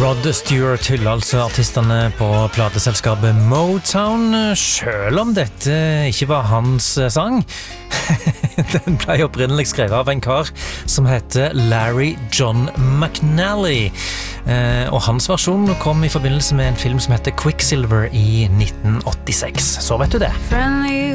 Rod Stewart hyller altså artistene på plateselskapet Motown, selv om dette ikke var hans sang. Den ble opprinnelig skrevet av en kar som heter Larry John McNally. Og hans versjon kom i forbindelse med en film som heter Quicksilver i 1986. Så vet du det.